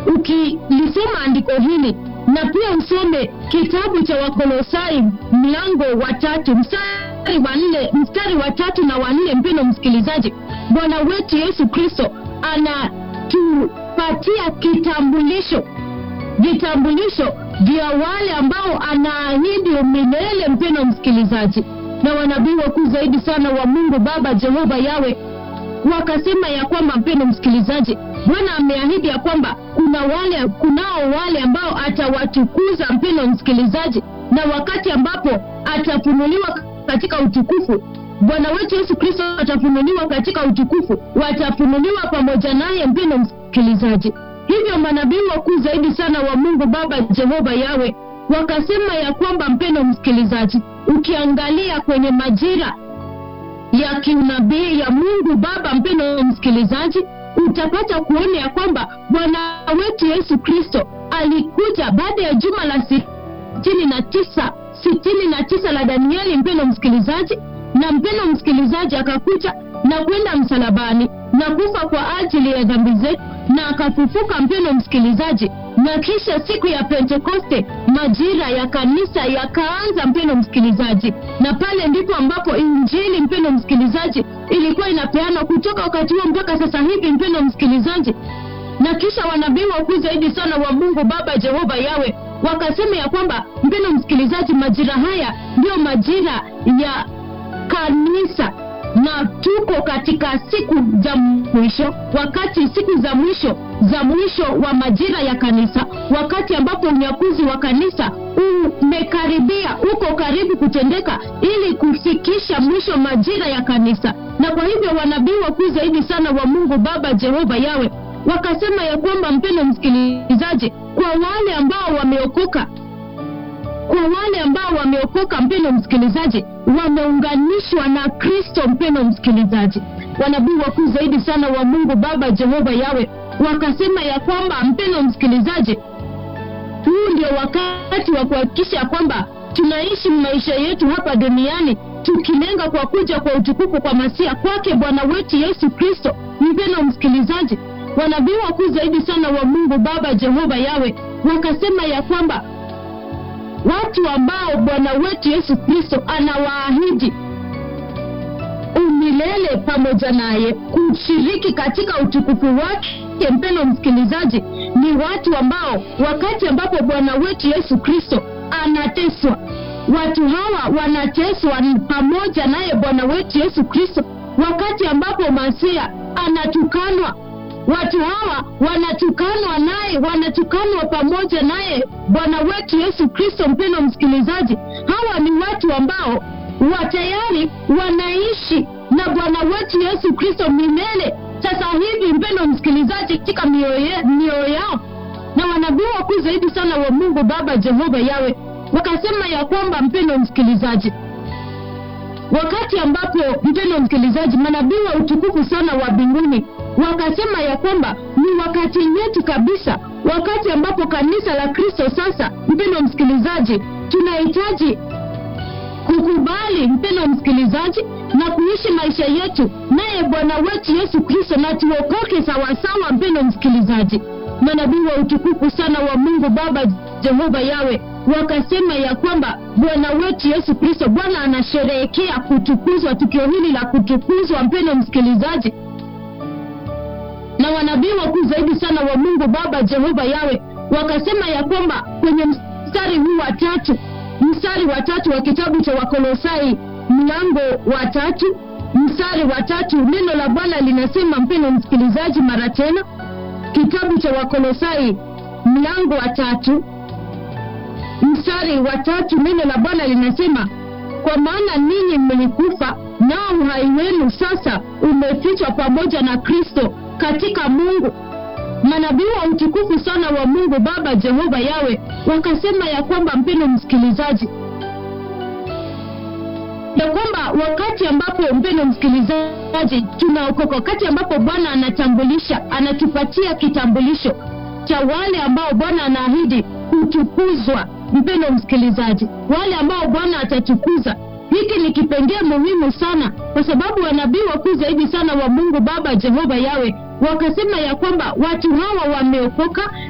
ukilisoma andiko hili na pia usome kitabu cha Wakolosai mlango wa 3 mstari wa 3 na wa 4, mpendwa msikilizaji, Bwana wetu Yesu Kristo anatupatia vitambulisho vya wale ambao anaahidi milele, mpendwa msikilizaji. Na wanabii wakuu zaidi sana wa Mungu Baba Jehova Yawe wakasema ya kwamba, mpendwa msikilizaji, Bwana ameahidi ya kwamba kunao wale ambao atawatukuza, mpendwa msikilizaji, na wakati ambapo atafunuliwa katika utukufu, Bwana wetu Yesu Kristo atafunuliwa katika utukufu, watafunuliwa pamoja naye, mpendwa msikilizaji. Hivyo manabii wakuu zaidi sana wa Mungu Baba Jehova Yawe wakasema ya kwamba, mpendwa msikilizaji, ukiangalia kwenye majira ya kiunabii ya Mungu Baba, mpendwa msikilizaji, utapata kuona ya kwamba Bwana wetu Yesu Kristo alikuja baada ya juma la 69 la Danieli, mpendwa msikilizaji, na mpendwa msikilizaji akakuja na kwenda msalabani na kufa kwa ajili ya dhambi zetu na akafufuka, mpendwa msikilizaji, na kisha siku ya Pentekoste majira ya kanisa yakaanza, mpendwa msikilizaji, na pale ndipo ambapo injili, mpendwa msikilizaji, ilikuwa inapeanwa kutoka wakati huo mpaka sasa hivi, mpendwa msikilizaji. Na kisha wanabii wakuu zaidi sana wa Mungu Baba Jehova Yawe wakasema ya kwamba, mpendwa msikilizaji, majira haya ndio majira ya kanisa, na tuko katika siku za mwisho, wakati siku za mwisho wa majira ya kanisa, wakati ambapo unyakuzi wa kanisa umekaribia, uko karibu kutendeka, ili kufikisha mwisho majira ya kanisa. Na kwa hivyo wanabii wakuu zaidi sana wa Mungu Baba Jehova Yawe wakasema ya kwamba, mpendwa msikilizaji, kwa wale ambao wameokoka, mpendwa msikilizaji, wameunganishwa na Kristo, mpendwa msikilizaji. Wanabii wakuu zaidi sana wa Mungu Baba Jehova Yawe wakasema ya kwamba, mpendwa msikilizaji, huu ndio wakati wa kuhakikisha kwamba tunaishi maisha yetu hapa duniani tukilenga kwa kuja kwa utukufu kwa Masia kwake Bwana wetu Yesu Kristo, mpendwa msikilizaji. Wanabii wakuu zaidi sana wa Mungu Baba Jehova Yawe wakasema ya kwamba watu ambao Bwana wetu Yesu Kristo anawaahidi umilele pamoja naye, kushiriki katika utukufu wake, mpendwa msikilizaji, ni watu ambao wakati ambapo Bwana wetu Yesu Kristo anateswa, watu hawa wanateswa pamoja naye Bwana wetu Yesu Kristo. Wakati ambapo Masia anatukanwa, watu hawa wanatukanwa naye, wanatukanwa pamoja naye Bwana wetu Yesu Kristo, mpendwa msikilizaji. Hawa ni watu ambao tayari wanaishi na Bwana wetu Yesu Kristo milele sasa hivi, mpendwa msikilizaji, katika mioyo yao. Na wanabii wakuu zaidi sana wa Mungu Baba Jehova Yawe wakasema ya kwamba, mpendwa msikilizaji, wakati ambapo, mpendwa msikilizaji, manabii wa utukufu sana wa mbinguni wakasema ya kwamba ni wakati wetu kabisa, wakati ambapo kanisa la Kristo sasa, mpendwa msikilizaji, tunahitaji kukubali, mpendwa msikilizaji, na kuishi maisha yetu naye Bwana wetu Yesu Kristo, na tuokoke sawasawa, mpendwa msikilizaji. Manabii wa utukufu sana wa Mungu Baba Jehova Yawe wakasema ya kwamba Bwana wetu Yesu Kristo, Bwana anasherehekea kutukuzwa, tukio hili la kutukuzwa, mpendwa msikilizaji. Na wanabii wakuu zaidi sana wa Mungu Baba Jehova Yawe wakasema ya kwamba kwenye mstari wa 3 wa kitabu cha Wakolosai mlango wa 3 mstari wa 3, neno la Bwana linasema, mpendwa msikilizaji, mara tena, kitabu cha Wakolosai mlango wa 3 mstari wa 3, neno la Bwana linasema, kwa maana ninyi mlikufa nao uhai wenu sasa umefichwa pamoja na Kristo katika Mungu. Manabii wa utukufu sana wa Mungu Baba Jehova Yawe wakasema ya kwamba, mpendwa msikilizaji, ya kwamba wakati ambapo, mpendwa msikilizaji, tunaokoka, wakati ambapo Bwana anatupatia kitambulisho cha wale ambao Bwana anaahidi kutukuzwa, mpendwa msikilizaji, wale ambao Bwana atatukuza. Hiki ni kipengele muhimu sana, kwa sababu wanabii wakuu zaidi sana wa Mungu Baba Jehova Yawe wakasema ya kwamba watu hawa wameokoka